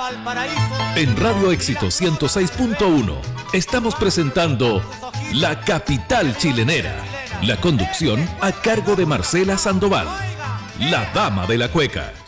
En Radio Éxito 106.1 estamos presentando La Capital Chilenera. La conducción a cargo de Marcela Sandoval, la dama de la cueca.